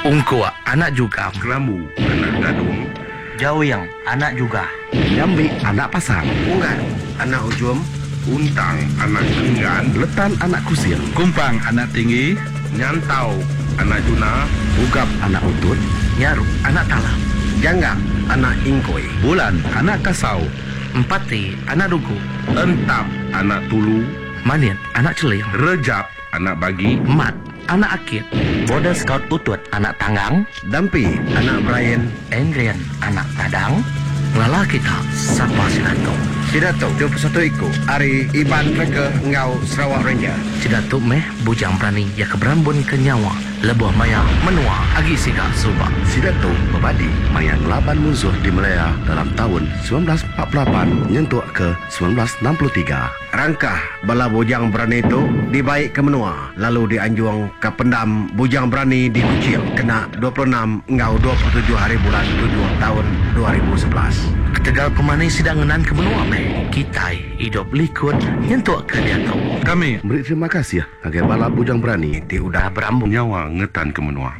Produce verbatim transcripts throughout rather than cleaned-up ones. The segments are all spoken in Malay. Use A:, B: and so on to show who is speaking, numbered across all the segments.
A: Ungkua anak juga.
B: Kelamu anak gadung.
C: Jawiyang anak juga.
D: Jambi anak pasang.
E: Unggan anak ujum.
B: Untang anak enggan.
D: Letan anak kusir.
F: Kumpang anak tinggi.
B: Nyantau anak juna.
D: Ugap anak utut.
A: Nyaru anak talam.
E: Jangga anak ingkoi.
F: Bulan anak kasau.
A: Empati anak dugu.
B: Entap anak tulu.
A: Manit anak celing.
B: Rejap anak bagi.
A: Mat anak akit.
C: Border Scout Utut anak tanggang.
E: Dampi anak Brian.
C: Adrian anak tadang.
A: Lala kita Sapa Sidato.
E: Sidato dua puluh satu iku. Ari Iban Reka Ngau Sarawak Ranger.
A: Sidato meh bujang berani ya keberambun ke nyawa. Lebuh maya menua agi siga subak.
D: Sidato membadi maya ngelaban musuh di Malaya dalam tahun seribu sembilan ratus empat puluh lapan nyentuk ke seribu sembilan ratus enam puluh tiga.
E: Rangkah bala bujang berani itu dibaik ke menua. Lalu dianjuang ke pendam bujang berani di Kuching. Kena dua puluh enam Ngau dua puluh tujuh hari bulan tujuh tahun dua ribu sebelas.
A: Ketegal pemani sidangenan ke menua meh. Kitai hidup likut nyentuk ke dia tau.
F: Kami
D: Beri terima kasih ya agar bala bujang berani
E: Di udah
B: Berambung nyawa ngetan ke menua.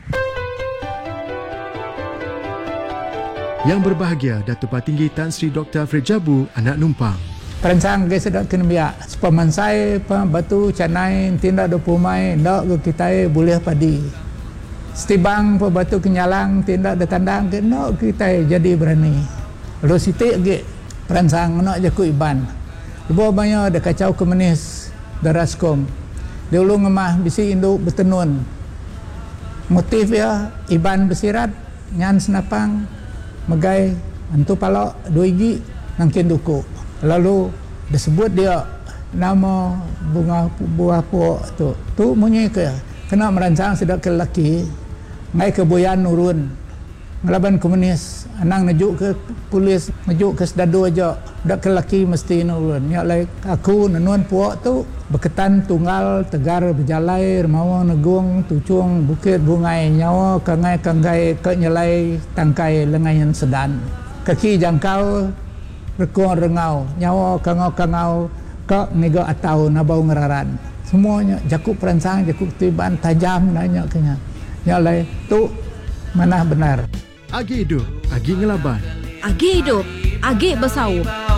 G: Yang berbahagia Datuk Patinggi Tan Sri Doktor Fred Jabu anak numpang.
H: Perancang ke sedap kena biak. Sepaman saya batu canai tindak do pumai ndak ke kita boleh padi. Setibang pe batu kenyalang tindak de tandang ke ndak kita jadi berani. Lo sitik ge perancang nak je ku Iban. Lebo banyak de kacau komunis daraskom. Dia ulu ngemah bisi induk bertenun. Motif ya Iban bersirat nyan senapang megai antu palok dua igi nangkin duku. Lalu disebut dia nama bunga buah pok tu. Tu munyi ke kena merancang sedak ke lelaki ngai ke boyan nurun. Ngelaban komunis anang najuk ke polis najuk ke sedadu aja dak ke lelaki mesti nurun. Ya lai aku nenun puak tu berketan tunggal tegar berjalai remawang negung tucung bukit bungai nyawa kangai kangai ke nyelai tangkai lengayan sedan. Kaki jangkau rekong rengau nyawa kangau-kangau ke nego atau nabau ngeraran semuanya jakuk perancang jakuk tiban tajam nanya kenya nyalai tu mana benar.
G: Agi hidup, agi ngelaban.
I: Agi hidup, agi bersau.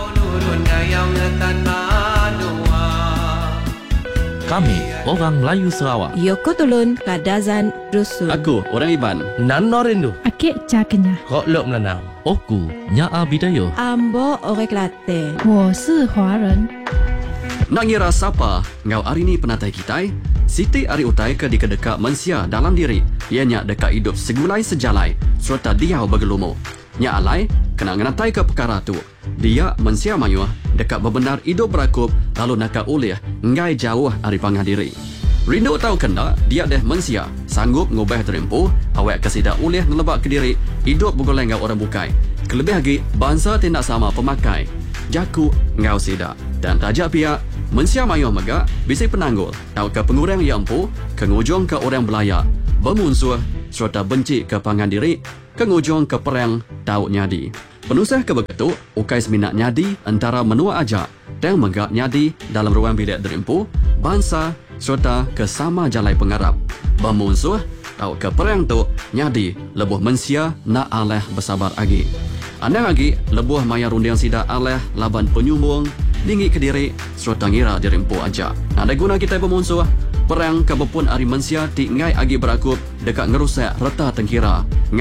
J: Kami orang Melayu Sarawak.
I: Yoko Tulun Kadazan Rusun.
J: Aku orang Iban.
A: Nan norindu.
I: Akik Cakenya.
A: Kok lok melanau.
J: Oku Nyaa Bidayo.
I: Ambo Orek Latte.
K: 我是华人。
J: Nak ngira siapa ngau hari ni penatai kitai? Siti Ari Utai ke dikedekat mensia dalam diri. Ianya dekat hidup segulai sejalai serta diau bergelumu. Nya alai kena ngenatai ke perkara tu. Dia mensia mayuh dekat berbenar hidup berakup lalu nakak ulih ngai jauh dari pangah diri. Rindu tahu kena dia deh mensia sanggup ngubah terempuh awak kesida ulih ngelebak ke diri hidup bergoleng ngau orang bukai. Kelebih lagi bangsa tindak sama pemakai. Jaku ngau sida dan tajak pihak mensia mayuh megak bisi penanggul tahu ke pengurang yang empu kengujung ke orang belaya bermusuh serta benci ke pangan diri kengujung ke perang tahu nyadi. Penusah ke begitu ukai seminat nyadi antara menua aja dan megak nyadi dalam ruang bilik derempu bangsa serta ke sama jalai pengarap bermusuh tahu ke perang tu nyadi lebuh mensia nak aleh bersabar lagi. Anda lagi lebuh maya rundiang sida aleh laban penyumbung dinggi ke diri serta ngira dirempu aja. Ada guna kita bermusuh perang ke bepun ari mensia ti ngai agi berakup dekat ngerusak reta tengkira.